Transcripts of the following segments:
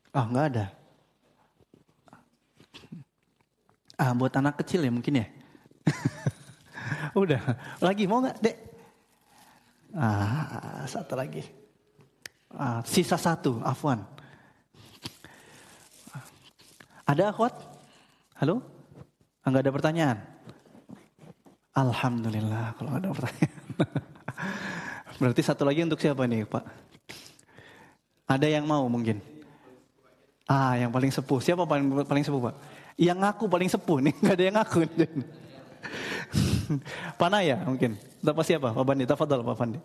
Oh, nggak ada. Buat anak kecil ya mungkin ya. Udah. Lagi mau nggak, Dek? Satu lagi. Sisa satu, afwan. Ada akhwat? Halo? Nggak ada pertanyaan? Alhamdulillah kalau nggak ada pertanyaan. Berarti satu lagi untuk siapa nih, Pak? Ada yang mau mungkin? Yang paling sepuh. Siapa paling sepuh, Pak? Yang ngaku paling sepuh nih, nggak ada yang ngaku. Panaya mungkin. Apa siapa? Pak Bandi, tafadhal Pak Bandi.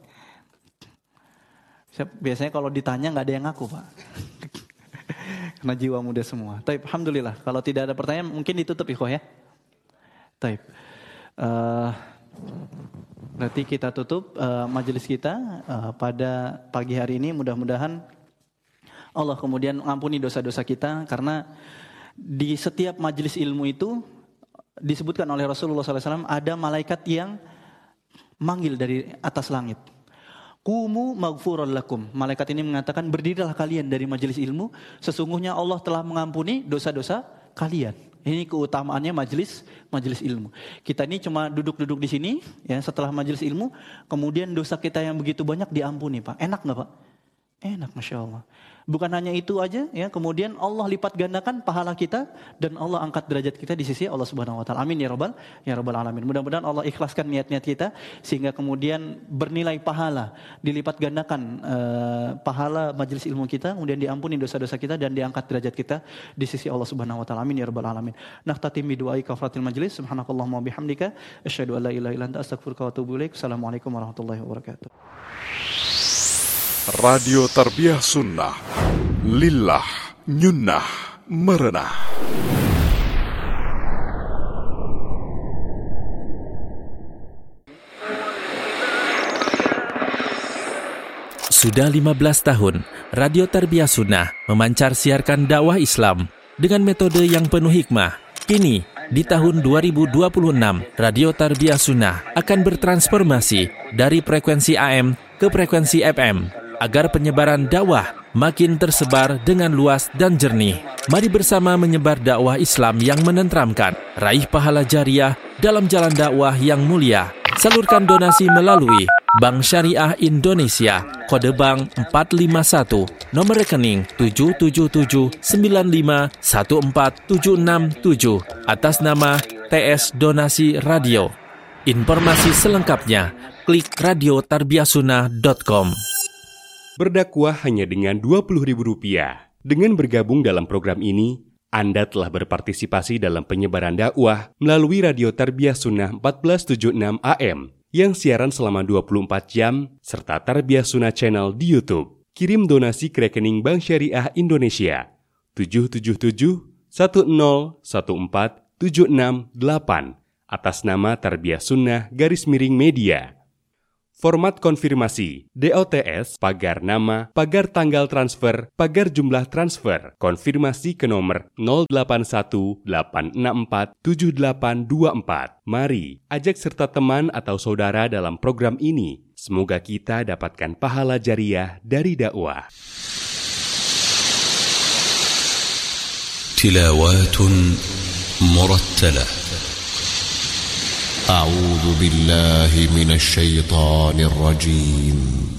Biasanya kalau ditanya nggak ada yang ngaku, Pak. Karena jiwa muda semua. Taib, alhamdulillah. Kalau tidak ada pertanyaan mungkin ditutup ikhwah ya. Taib. Berarti kita tutup majelis kita pada pagi hari ini. Mudah-mudahan Allah kemudian mengampuni dosa-dosa kita, karena di setiap majelis ilmu itu disebutkan oleh Rasulullah SAW ada malaikat yang manggil dari atas langit. Qumu maghfuran lakum. Malaikat ini mengatakan, berdirilah kalian dari majelis ilmu, sesungguhnya Allah telah mengampuni dosa-dosa kalian. Ini keutamaannya majelis ilmu. Kita ini cuma duduk-duduk di sini ya, setelah majelis ilmu, kemudian dosa kita yang begitu banyak diampuni, Pak. Enak enggak, Pak? Enak, Masya Allah. Bukan hanya itu aja ya, kemudian Allah lipat gandakan pahala kita dan Allah angkat derajat kita di sisi Allah Subhanahu wa taala. Amin ya rabbal alamin. Mudah-mudahan Allah ikhlaskan niat-niat kita sehingga kemudian bernilai pahala, dilipat gandakan pahala majelis ilmu kita, kemudian diampuni dosa-dosa kita dan diangkat derajat kita di sisi Allah Subhanahu wa taala. Amin ya rabbal alamin. Nakhtatim bi du'ai kafaratil majlis. Subhanakallahumma bihamdika asyhadu an la ilaha illa anta astaghfiruka wa atubu ilaik. Assalamualaikum warahmatullahi wabarakatuh. Radio Tarbiyah Sunnah, Lillah, Nyunnah, Merenah. Sudah 15 tahun, Radio Tarbiyah Sunnah memancar siarkan dakwah Islam dengan metode yang penuh hikmah. Kini, di tahun 2026, Radio Tarbiyah Sunnah akan bertransformasi dari frekuensi AM ke frekuensi FM. Agar penyebaran dakwah makin tersebar dengan luas dan jernih. Mari bersama menyebar dakwah Islam yang menenteramkan, raih pahala jariah dalam jalan dakwah yang mulia. Salurkan donasi melalui Bank Syariah Indonesia, kode bank 451, nomor rekening 777951476 atas nama TS Donasi Radio. Informasi selengkapnya klik radiotarbiyahsunnah.com. Berdakwah hanya dengan Rp20.000. Dengan bergabung dalam program ini, Anda telah berpartisipasi dalam penyebaran dakwah melalui Radio Tarbiyah Sunnah 1476 AM yang siaran selama 24 jam serta Tarbiyah Sunnah Channel di YouTube. Kirim donasi ke rekening Bank Syariah Indonesia 777-1014-768 atas nama Tarbiyah Sunnah _media. Format konfirmasi, DOTS, pagar nama, pagar tanggal transfer, pagar jumlah transfer, konfirmasi ke nomor 0818647824. Mari, ajak serta teman atau saudara dalam program ini. Semoga kita dapatkan pahala jariah dari dakwah. Tilawatun murattalah. أعوذ بالله من الشيطان الرجيم